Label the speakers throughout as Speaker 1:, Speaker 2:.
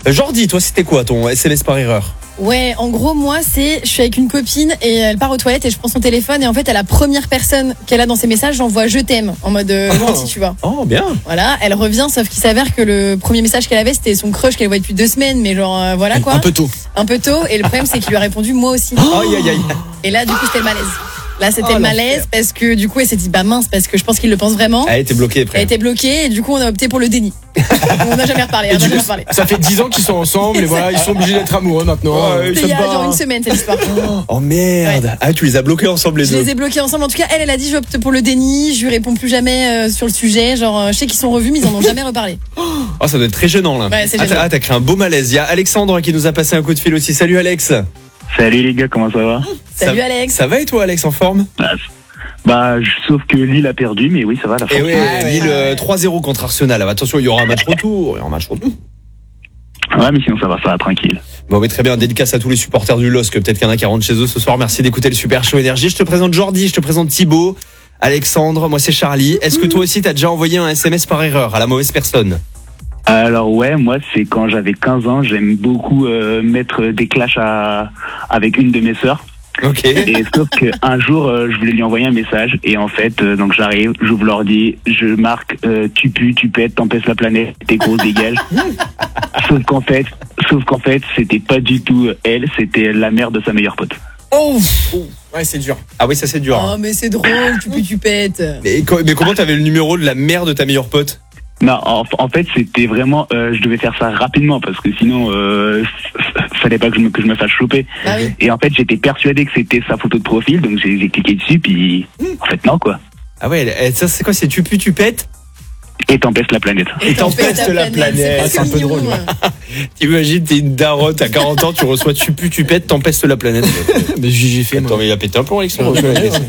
Speaker 1: Jordi, toi, c'était quoi ton SMS par erreur?
Speaker 2: Ouais, en gros, moi, je suis avec une copine et elle part aux toilettes et je prends son téléphone et en fait, à la première personne qu'elle a dans ses messages, j'envoie je t'aime en mode gentil, tu vois.
Speaker 1: Oh, bien.
Speaker 2: Voilà, elle revient, sauf qu'il s'avère que le premier message qu'elle avait, c'était son crush qu'elle voyait depuis 2 semaines, mais genre, voilà quoi.
Speaker 3: Un peu tôt.
Speaker 2: Et le problème, c'est qu'il lui a répondu moi aussi.
Speaker 1: Aïe, aïe, aïe.
Speaker 2: Et là, du coup, c'était le malaise. Là, c'était le malaise parce que du coup, elle s'est dit, bah mince, parce que je pense qu'il le pense vraiment.
Speaker 1: Elle était bloquée après.
Speaker 2: Elle était bloquée et du coup, on a opté pour le déni. On n'a jamais reparlé.
Speaker 3: Ça fait 10 ans qu'ils sont ensemble et voilà, ils sont obligés d'être amoureux maintenant.
Speaker 2: C'était il y a genre une semaine, cette histoire.
Speaker 1: Oh merde. Ouais. Ah, tu les as bloqués ensemble les deux.
Speaker 2: Je les ai bloqués ensemble. En tout cas, elle a dit, j'opte pour le déni. Je lui réponds plus jamais sur le sujet. Genre, je sais qu'ils sont revus, mais ils en ont jamais reparlé.
Speaker 1: Oh, ça doit être très gênant là.
Speaker 2: Ouais, c'est gênant.
Speaker 1: T'as créé un beau malaise. Il y a Alexandre qui nous a passé un coup de fil aussi. Salut Alex.
Speaker 4: Salut les gars, comment ça va?
Speaker 2: Salut Alex.
Speaker 1: Ça va et toi Alex, en forme?
Speaker 4: Sauf que Lille a perdu, mais oui, ça va la
Speaker 1: Et
Speaker 4: force.
Speaker 1: oui, Lille 3-0 contre Arsenal. Attention, il y aura un match retour.
Speaker 4: Ouais, mais sinon ça va tranquille.
Speaker 1: Bon, mais très bien, dédicace à tous les supporters du LOSC. Peut-être qu'il y en a qui rentrent chez eux ce soir. Merci d'écouter le Super Show Énergie. Je te présente Jordi, je te présente Thibaut, Alexandre, moi c'est Charlie. Est-ce que toi aussi t'as déjà envoyé un SMS par erreur à la mauvaise personne?
Speaker 4: Alors ouais, moi c'est quand j'avais 15 ans, j'aime beaucoup mettre des clashs avec une de mes sœurs.
Speaker 1: Ok.
Speaker 4: Et sauf qu'un jour, je voulais lui envoyer un message et en fait, donc j'arrive, j'ouvre l'ordi, je marque tu pues, tu pètes, t'empêches la planète, t'es gros, dégage. Sauf qu'en fait, c'était pas du tout elle, c'était la mère de sa meilleure pote.
Speaker 3: Oh ouais, c'est dur.
Speaker 1: Ah oui, ça c'est dur.
Speaker 2: Oh, mais c'est drôle, tu pues, tu pètes.
Speaker 1: Mais comment t'avais le numéro de la mère de ta meilleure pote?
Speaker 4: Non, en fait, c'était vraiment, je devais faire ça rapidement parce que sinon, fallait pas que je me fasse choper.
Speaker 2: Ah oui.
Speaker 4: Et en fait, j'étais persuadé que c'était sa photo de profil, donc j'ai cliqué dessus, puis en fait non quoi.
Speaker 1: Ah ouais, ça c'est quoi? C'est tu pues, tu pètes?
Speaker 4: Et t'empêches la planète.
Speaker 1: Et t'empestes la planète.
Speaker 3: C'est un peu drôle.
Speaker 1: T'imagines, t'es une darotte à 40 ans, tu reçois tu pues, tu pètes, t'empestes la planète.
Speaker 3: Mais j'ai fait.
Speaker 1: Attends, mais il a pété un plomb, Alexandre.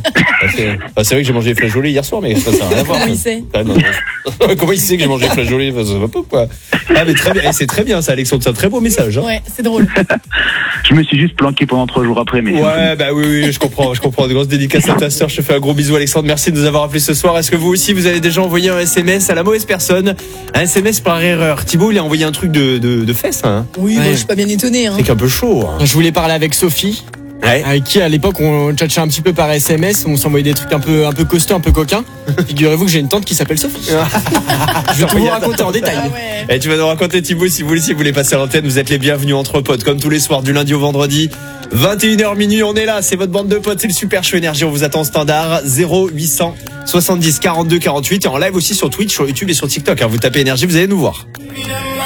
Speaker 1: C'est vrai que j'ai mangé des flageolets hier soir, mais ça n'a rien à voir.
Speaker 2: Comment il sait?
Speaker 1: Ah, non. Comment il sait que j'ai mangé des flageolets? Ça va pas, quoi. Ah, mais très bien. Et c'est très bien, ça, Alexandre. C'est un très beau message. Hein.
Speaker 2: Ouais, c'est drôle.
Speaker 4: Je me suis juste planqué pendant 3 jours après, mais.
Speaker 1: Ouais, bah oui, je comprends. De grosses dédicaces à ta sœur. Je te fais un gros bisou, Alexandre. Merci de nous avoir appelés ce soir. Est-ce que vous aussi, vous avez déjà envoyé un SMS à la mauvaise personne? Un SMS par erreur. Thibaut, il a envoyé un truc de fesses, hein.
Speaker 2: Oui, moi, je suis pas bien étonnée. Hein.
Speaker 1: C'est un peu chaud. Hein.
Speaker 3: Je voulais parler avec Sophie.
Speaker 1: Ouais.
Speaker 3: Avec qui à l'époque on tchatchait un petit peu par SMS, on s'envoyait des trucs un peu costauds, un peu coquins. Figurez-vous que j'ai une tante qui s'appelle Sophie. Je vais tout vous raconter en détail.
Speaker 2: Ah ouais.
Speaker 1: Et tu vas nous raconter, Thibaut, si vous voulez passer à l'antenne, vous êtes les bienvenus entre potes, comme tous les soirs du lundi au vendredi. 21h minuit, on est là, c'est votre bande de potes, c'est le Super Show Énergie, on vous attend standard 0800 70 42 48 et en live aussi sur Twitch, sur YouTube et sur TikTok. Vous tapez Énergie, vous allez nous voir.